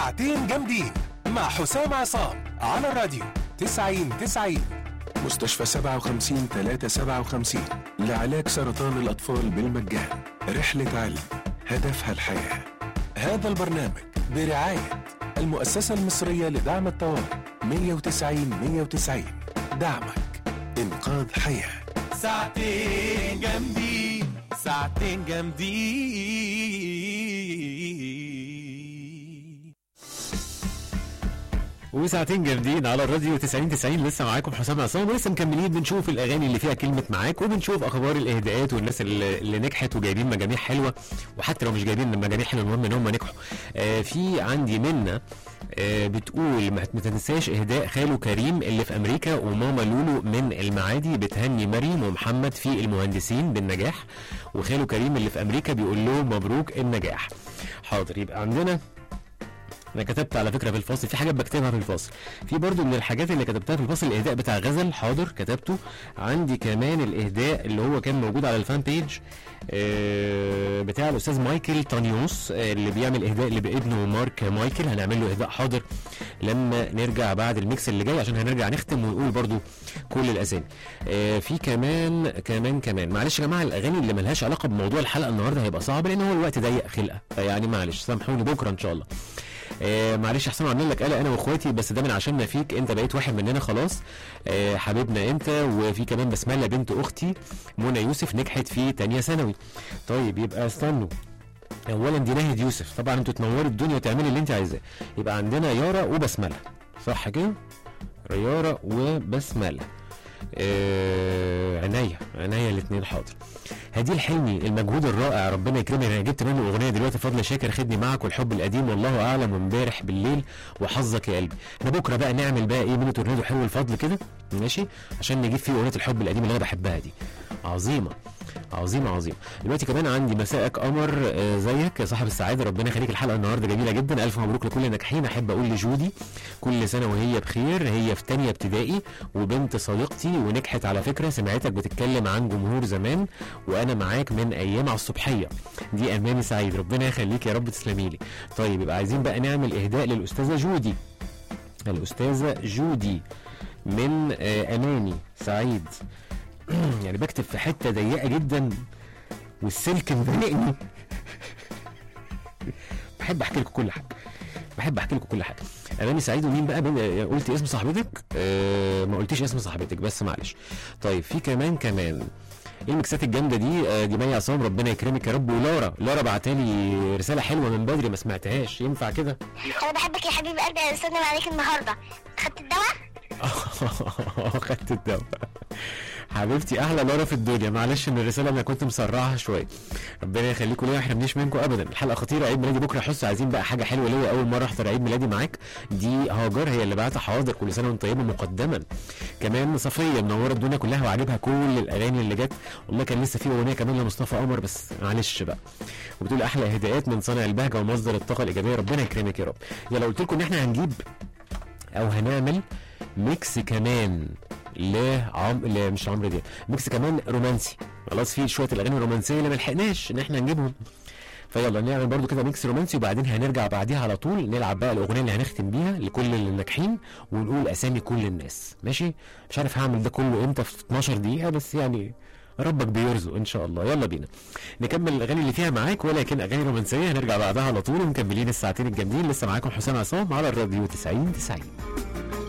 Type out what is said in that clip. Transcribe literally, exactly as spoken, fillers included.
ساعتين جامدين مع حسام عصام على الراديو تسعين تسعين. مستشفى سبعة وخمسين ثلاثة سبعة وخمسين لعلاج سرطان الأطفال بالمجان. رحلة علم هدفها الحياة. هذا البرنامج برعاية المؤسسة المصرية لدعم الطوارئ مية وتسعين مية وتسعين. دعمك إنقاذ حياة. ساعتين جامدين ساعتين جامدين وساعتين جامدين على الراديو تسعين تسعين. لسه معاكم حسام عصام ولسه مكملين بنشوف الاغاني اللي فيها كلمه معاك، وبنشوف اخبار الاهداءات والناس اللي, اللي نجحت وجايبين مجاميع حلوه، وحتى لو مش جايبين مجاميع حلوه المهم ان هم نجحوا. آه في عندي منا آه بتقول ما تنساش اهداء خاله كريم اللي في امريكا، وماما لولو من المعادي بتهني مريم ومحمد في المهندسين بالنجاح، وخاله كريم اللي في امريكا بيقول له مبروك النجاح. حاضر. يبقى عندنا انا كتبت على فكره في الفاصل، في حاجات بكتبها في الفاصل، في برضو من الحاجات اللي كتبتها في الفاصل الاهداء بتاع غزل. حاضر كتبته. عندي كمان الاهداء اللي هو كان موجود على الفان بيج آه بتاع الاستاذ مايكل تانيوس آه اللي بيعمل اهداء لابنه مارك مايكل، هنعمل له اهداء حاضر لما نرجع بعد الميكس اللي جاي، عشان هنرجع نختم ونقول برضو كل الاسامي. آه في كمان كمان كمان معلش يا جماعه الاغاني اللي ملهاش علاقه بموضوع الحلقه النهارده هيبقى صعب لان هو الوقت ضيق خلقه، فيعني معلش سامحوني بكره ان شاء الله. آه معلش يا حسام عاملين لك قلق انا واخواتي، بس ده من عشاننا فيك، انت بقيت واحد مننا خلاص. آه حبيبنا انت. وفي كمان بسمله بنت اختي منى يوسف نجحت في تانية ثانوي. طيب يبقى استنوا، اولا دي ناهد يوسف، طبعا انتوا تنوري الدنيا وتعملي اللي انت عايزاه. يبقى عندنا يارا وبسمله، صح كده؟ يارا وبسمله. آه عناية عناية الاثنين. حاضر. هدي الحلمي المجهود الرائع ربنا يكرمك، انا جبت منه اغنيه دلوقتي فضل شاكر خدني معك والحب القديم والله اعلم وامبارح بالليل وحظك يا قلبي. احنا بكره بقى نعمل بقى ايه من تورنيدو حلو الفضل كده ماشي، عشان نجيب فيه اغنيه الحب القديم اللي انا بحبها دي. عظيمه عظيمه عظيمه. دلوقتي كمان عندي مساءك قمر آه زيك يا صاحب السعاده، ربنا يخليك، الحلقه النهارده جميله جدا، الف مبروك لكل الناجحين. احب اقول لجودي كل سنه وهي بخير، هي في تانية ابتدائي وبنت صديقتي ونجحت على فكره، سمعتك بتتكلم عن جمهور زمان وانا معاك من ايام على الصبحيه. دي اماني سعيد، ربنا يخليك يا رب تسلمي لي. طيب يبقى عايزين بقى نعمل اهداء للاستاذه جودي، الاستاذه جودي من آه اماني سعيد. يعني بكتب في حته ضيقه جدا والسلك مضايقني. بحب احكي لكم كل حاجه، بحب احكي لكم كل حاجه. اماني سعيد. ومين بقى بين... قلت اسم صاحبتك؟ آه ما قلتيش اسم صاحبتك بس معلش. طيب في كمان كمان ايه المكسات الجامده دي؟ آه دي مي عصام، ربنا يكرمك يا رب. ولارا لارا بعتالي رساله حلوه من بدري ما سمعتهاش، ينفع كده؟ انا بحبك يا حبيب قلبي، انا بسلم عليك النهارده. خدت الدواء؟ خدت الدواء حبيبتي، احلى لارا في الدنيا. معلش ان الرساله انا كنت مسرعها شويه، ربنا يخليكم ليا، ما احرمنيش منكم ابدا. الحلقه خطيره، عيد ميلادي بكره حس، عايزين بقى حاجه حلوه ليا، اول مره احضر عيد ميلادي معاك. دي هاجر هي اللي بعتها. حاضر، كل سنه وانت طيبه مقدما. كمان صفيه منوره الدنيا كلها وعاجبها كل الاغاني اللي جت، والله كان لسه في اغنيه كمان لمصطفى قمر بس معلش بقى. وبتقول احلى هدايات من صانع البهجه ومصدر الطاقه الايجابيه، ربنا يكرمك يا رب. يلا قلت لكم ان احنا هنجيب او هنعمل ميكس كمان لعم لا مش عمرو دياب، ميكس كمان رومانسي. خلاص في شويه الاغاني الرومانسيه اللي ما لحقناش ان احنا نجيبهم، فيلا نعمل برضو كده ميكس رومانسي، وبعدين هنرجع بعديها على طول نلعب بقى الاغنيه اللي هنختم بيها لكل اللي ناجحين ونقول اسامي كل الناس. ماشي؟ مش عارف هعمل ده كله امتى في اتناشر دقيقه، بس يعني ربك بيرزق ان شاء الله. يلا بينا نكمل الاغاني اللي فيها معاك، ولكن اغاني رومانسيه. هنرجع بعدها على طول ومكملين الساعتين الجامدين. لسه معاكم حسام عصام على الراديو تسعين تسعين.